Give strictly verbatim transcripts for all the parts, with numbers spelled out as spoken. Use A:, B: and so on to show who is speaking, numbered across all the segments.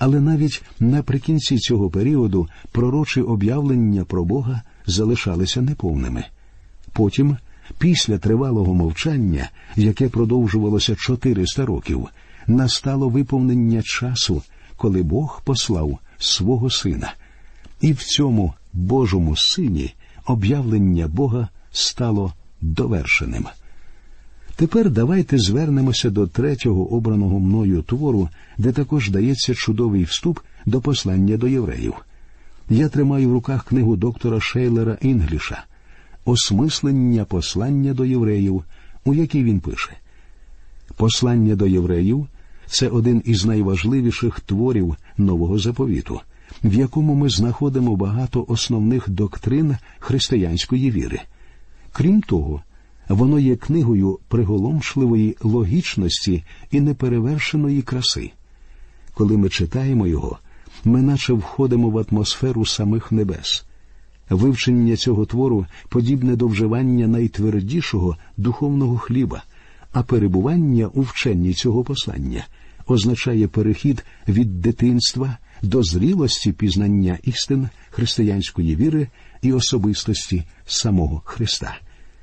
A: Але навіть наприкінці цього періоду пророчі об'явлення про Бога залишалися неповними. Потім, після тривалого мовчання, яке продовжувалося чотириста років, настало виповнення часу, коли Бог послав свого Сина. І в цьому Божому Сині об'явлення Бога стало довершеним. Тепер давайте звернемося до третього обраного мною твору, де також дається чудовий вступ до послання до євреїв. Я тримаю в руках книгу доктора Шейлера Інгліша «Осмислення послання до євреїв», у якій він пише: «Послання до євреїв – це один із найважливіших творів Нового Заповіту, в якому ми знаходимо багато основних доктрин християнської віри. Крім того, воно є книгою приголомшливої логічності і неперевершеної краси. Коли ми читаємо його, ми наче входимо в атмосферу самих небес. Вивчення цього твору подібне до вживання найтвердішого духовного хліба, а перебування у вченні цього послання означає перехід від дитинства до зрілості пізнання істин християнської віри і особистості самого Христа».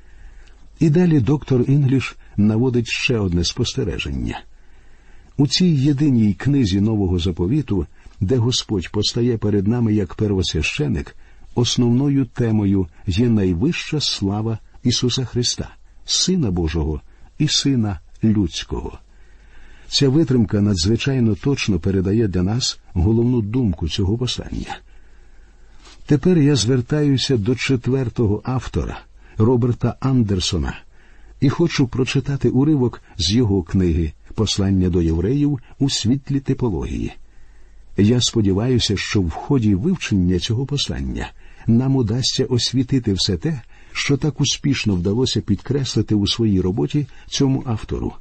A: І далі доктор Інгліш наводить ще одне спостереження. У цій єдиній книзі Нового Заповіту, де Господь постає перед нами як первосвященик, основною темою є найвища слава Ісуса Христа, Сина Божого і Сина Людського. Ця витримка надзвичайно точно передає для нас головну думку цього послання. Тепер я звертаюся до четвертого автора, Роберта Андерсона, і хочу прочитати уривок з його книги «Послання до євреїв у світлі типології». Я сподіваюся, що в ході вивчення цього послання нам удасться освітити все те, що так успішно вдалося підкреслити у своїй роботі цьому автору.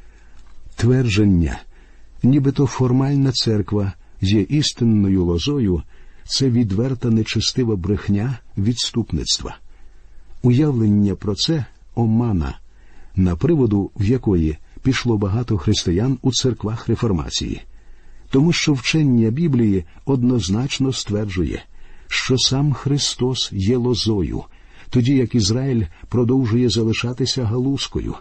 A: Твердження, нібито формальна церква є істинною лозою, це відверта нечестива брехня відступництва. Уявлення про це – омана, на приводу в якої пішло багато християн у церквах реформації. Тому що вчення Біблії однозначно стверджує, що сам Христос є лозою, тоді як Ізраїль продовжує залишатися галузкою.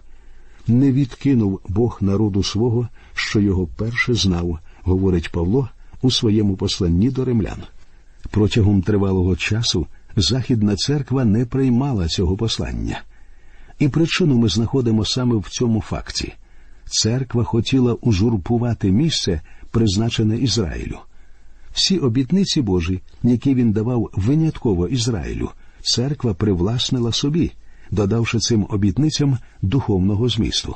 A: Не відкинув Бог народу свого, що його перше знав, говорить Павло у своєму посланні до римлян. Протягом тривалого часу Західна церква не приймала цього послання. І причину ми знаходимо саме в цьому факті. Церква хотіла узурпувати місце, призначене Ізраїлю. Всі обітниці Божі, які він давав винятково Ізраїлю, церква привласнила собі, додавши цим обітницям духовного змісту.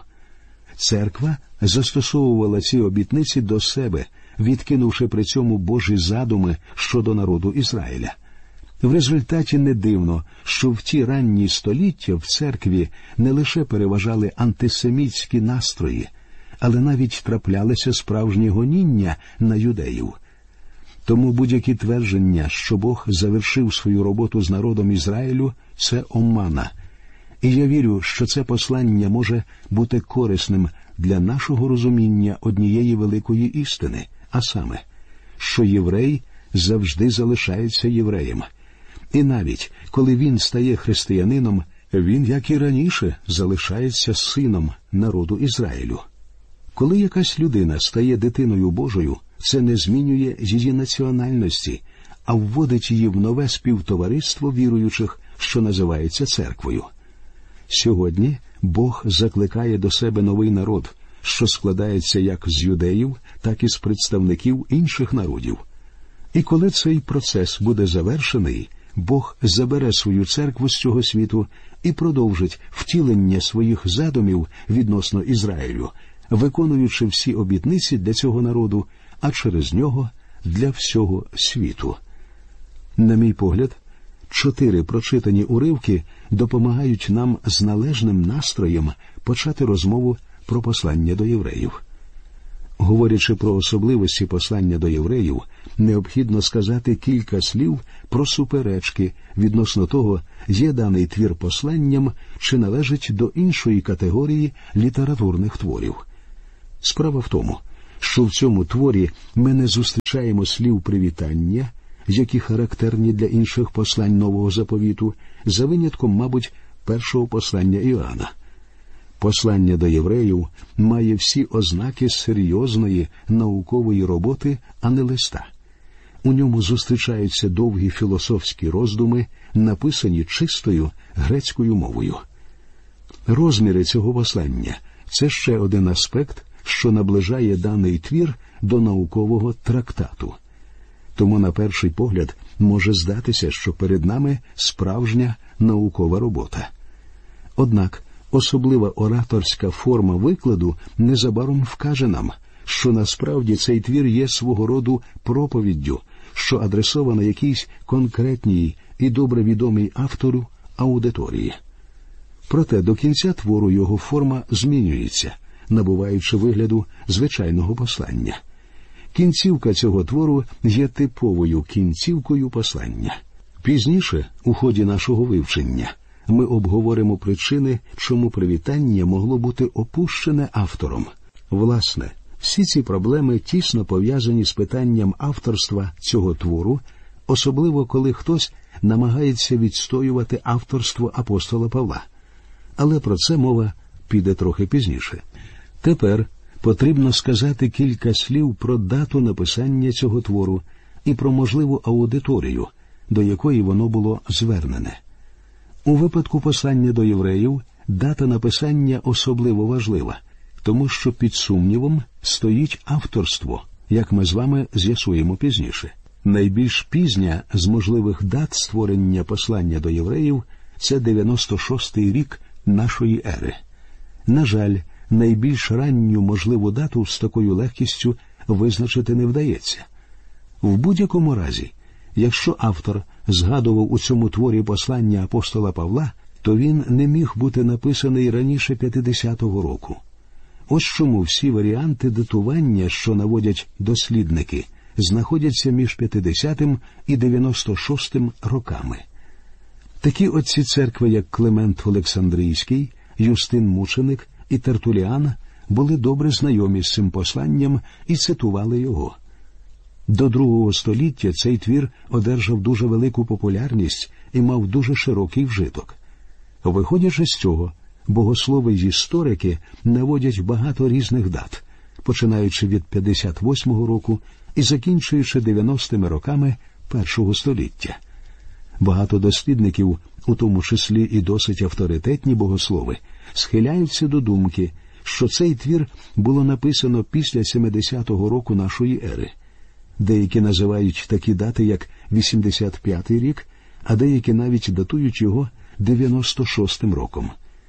A: Церква застосовувала ці обітниці до себе, відкинувши при цьому Божі задуми щодо народу Ізраїля. В результаті не дивно, що в ті ранні століття в церкві не лише переважали антисемітські настрої, але навіть траплялися справжні гоніння на юдеїв. Тому будь-які твердження, що Бог завершив свою роботу з народом Ізраїлю, це омана. І я вірю, що це послання може бути корисним для нашого розуміння однієї великої істини, а саме, що єврей завжди залишається євреєм. І навіть, коли він стає християнином, він, як і раніше, залишається сином народу Ізраїлю. Коли якась людина стає дитиною Божою, це не змінює її національності, а вводить її в нове співтовариство віруючих, що називається церквою. Сьогодні Бог закликає до себе новий народ, що складається як з юдеїв, так і з представників інших народів. І коли цей процес буде завершений, Бог забере свою церкву з цього світу і продовжить втілення своїх задумів відносно Ізраїлю, виконуючи всі обітниці для цього народу, а через нього для всього світу. На мій погляд, чотири прочитані уривки допомагають нам з належним настроєм почати розмову про послання до євреїв. Говорячи про особливості послання до євреїв, необхідно сказати кілька слів про суперечки відносно того, є даний твір посланням чи належить до іншої категорії літературних творів. Справа в тому, що в цьому творі ми не зустрічаємо слів привітання, які характерні для інших послань Нового Заповіту, за винятком, мабуть, першого послання Іоанна. Послання до євреїв має всі ознаки серйозної наукової роботи, а не листа. У ньому зустрічаються довгі філософські роздуми, написані чистою грецькою мовою. Розміри цього послання – це ще один аспект, що наближає даний твір до наукового трактату. Тому, на перший погляд, може здатися, що перед нами справжня наукова робота. Однак, особлива ораторська форма викладу незабаром вкаже нам, що насправді цей твір є свого роду проповіддю, що адресована якійсь конкретній і добре відомій автору аудиторії. Проте до кінця твору його форма змінюється, набуваючи вигляду звичайного послання. Кінцівка цього твору є типовою кінцівкою послання. Пізніше, у ході нашого вивчення, ми обговоримо причини, чому привітання могло бути опущене автором. Власне, всі ці проблеми тісно пов'язані з питанням авторства цього твору, особливо коли хтось намагається відстоювати авторство апостола Павла. Але про це мова піде трохи пізніше. Тепер потрібно сказати кілька слів про дату написання цього твору і про можливу аудиторію, до якої воно було звернене. У випадку послання до євреїв дата написання особливо важлива, тому що під сумнівом стоїть авторство, як ми з вами з'ясуємо пізніше. Найбільш пізня з можливих дат створення послання до євреїв – це дев'яносто шостий рік нашої ери. На жаль, найбільш ранню можливу дату з такою легкістю визначити не вдається. В будь-якому разі, якщо автор згадував у цьому творі послання апостола Павла, то він не міг бути написаний раніше п'ятдесятого року. Ось чому всі варіанти датування, що наводять дослідники, знаходяться між п'ятдесятим і дев'яносто шостим роками. Такі отці церкви, як Климент Олександрійський, Юстин Мученик і Тертуліан, були добре знайомі з цим посланням і цитували його. До другого століття цей твір одержав дуже велику популярність і мав дуже широкий вжиток. Виходячи з цього, богослови й історики наводять багато різних дат, починаючи від п'ятдесят восьмого року і закінчуючи дев'яностими роками першого століття. Багато дослідників, у тому числі і досить авторитетні богослови, схиляються до думки, що цей твір було написано після сімдесятого року нашої ери. Деякі називають такі дати, як вісімдесят п'ятий рік, а деякі навіть датують його дев'яносто шостим роком.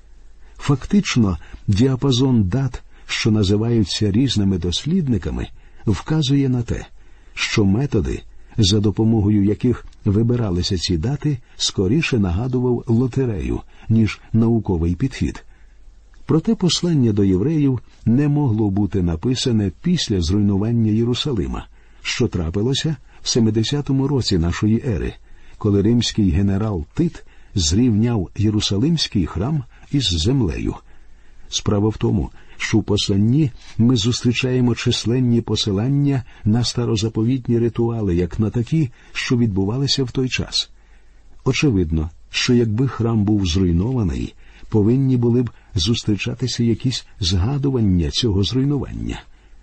A: Фактично, діапазон дат, що називаються різними дослідниками, вказує на те, що методи, за допомогою яких вибиралися ці дати, скоріше нагадував лотерею, ніж науковий підхід. Проте послання до євреїв не могло бути написане після зруйнування Єрусалима, що трапилося в семдесятому році нашої ери, коли римський генерал Тит зрівняв Єрусалимський храм із землею. Справа в тому, що в посланні ми зустрічаємо численні посилання на старозаповітні ритуали, як на такі, що відбувалися в той час. Очевидно, що якби храм був зруйнований, повинні були б зустрічатися якісь згадування цього зруйнування.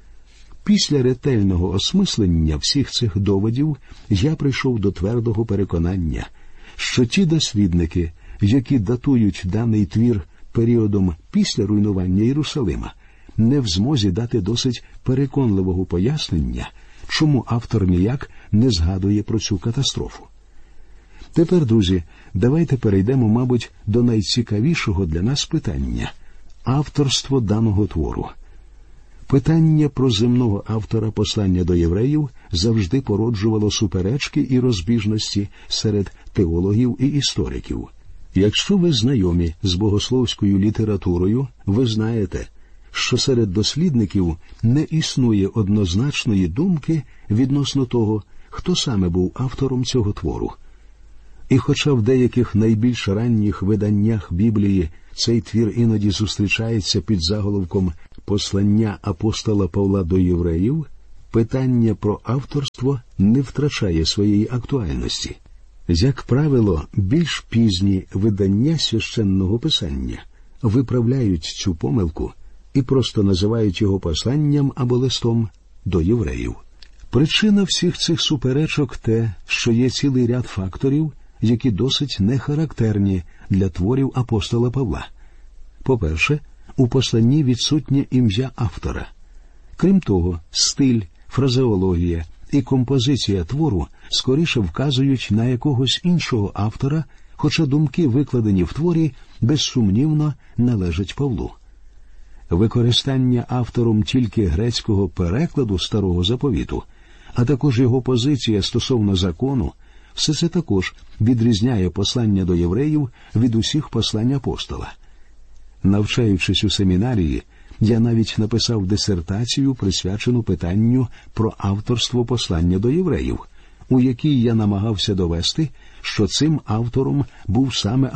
A: Після ретельного осмислення всіх цих доводів я прийшов до твердого переконання, що ті дослідники, які датують даний твір періодом після руйнування Єрусалима, не в змозі дати досить переконливого пояснення, чому автор ніяк не згадує про цю катастрофу. Тепер, друзі, давайте перейдемо, мабуть, до найцікавішого для нас питання – авторство даного твору. Питання про земного автора послання до євреїв завжди породжувало суперечки і розбіжності серед теологів і істориків. Якщо ви знайомі з богословською літературою, ви знаєте, що серед дослідників не існує однозначної думки відносно того, хто саме був автором цього твору. І хоча в деяких найбільш ранніх виданнях Біблії цей твір іноді зустрічається під заголовком «Послання апостола Павла до євреїв», питання про авторство не втрачає своєї актуальності. Як правило, більш пізні видання священного писання виправляють цю помилку і просто називають його посланням або листом до євреїв. Причина всіх цих суперечок те, що є цілий ряд факторів, які досить нехарактерні для творів апостола Павла. По-перше, у посланні відсутнє ім'я автора. Крім того, стиль, фразеологія і композиція твору скоріше вказують на якогось іншого автора, хоча думки, викладені в творі, безсумнівно належать Павлу. Використання автором тільки грецького перекладу Старого Заповіту, а також його позиція стосовно закону, все це також відрізняє послання до євреїв від усіх послань апостола. Навчаючись у семінарії, я навіть написав дисертацію, присвячену питанню про авторство послання до євреїв, у якій я намагався довести, що цим автором був саме